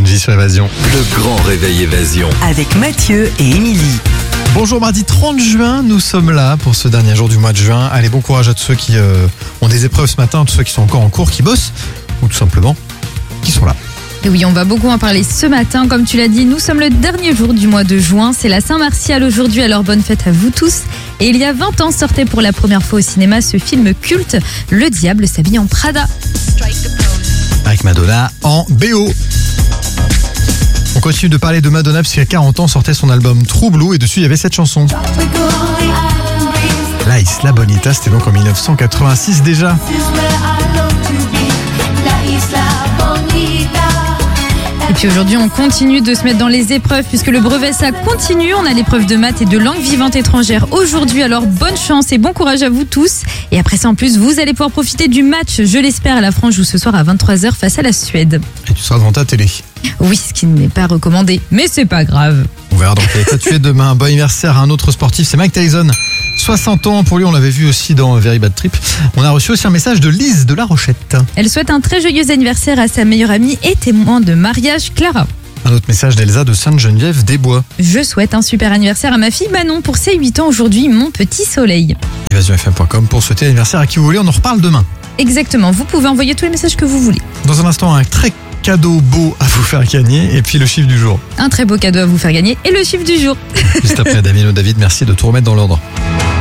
Kenji sur Évasion. Le grand réveil Évasion. Avec Mathieu et Émilie. Bonjour, mardi 30 juin, nous sommes là pour ce dernier jour du mois de juin. Allez, bon courage à tous ceux qui ont des épreuves ce matin, tous ceux qui sont encore en cours, qui bossent, ou tout simplement qui sont là. Et oui, on va beaucoup en parler ce matin. Comme tu l'as dit, nous sommes le dernier jour du mois de juin. C'est la Saint-Martial aujourd'hui, alors bonne fête à vous tous. Et il y a 20 ans sortait pour la première fois au cinéma ce film culte, Le Diable s'habille en Prada. Avec Madonna en BO. On continue de parler de Madonna puisqu'il y a 40 ans sortait son album True Blue et dessus il y avait cette chanson. La Isla Bonita, c'était donc en 1986 déjà. Et puis aujourd'hui, on continue de se mettre dans les épreuves puisque le brevet, ça continue. On a l'épreuve de maths et de langue vivante étrangère aujourd'hui. Alors bonne chance et bon courage à vous tous. Et après ça, en plus, vous allez pouvoir profiter du match, je l'espère, à la France joue ce soir à 23h face à la Suède. Et tu seras devant ta télé. Oui, ce qui n'est pas recommandé, mais c'est pas grave. On verra donc quel état tu es demain. Bon anniversaire à un autre sportif, c'est Mike Tyson. 60 ans pour lui, on l'avait vu aussi dans Very Bad Trip. On a reçu aussi un message de Lise de La Rochette. Elle souhaite un très joyeux anniversaire à sa meilleure amie et témoin de mariage, Clara. Un autre message d'Elsa de Sainte-Geneviève-des-Bois. Je souhaite un super anniversaire à ma fille Manon pour ses 8 ans aujourd'hui, mon petit soleil. EvasionFM.com pour souhaiter l'anniversaire à qui vous voulez, on en reparle demain. Exactement, vous pouvez envoyer tous les messages que vous voulez. Dans un instant, un très cadeau beau à vous faire gagner et puis le chiffre du jour. Un très beau cadeau à vous faire gagner et le chiffre du jour. Juste après, David, merci de tout remettre dans l'ordre.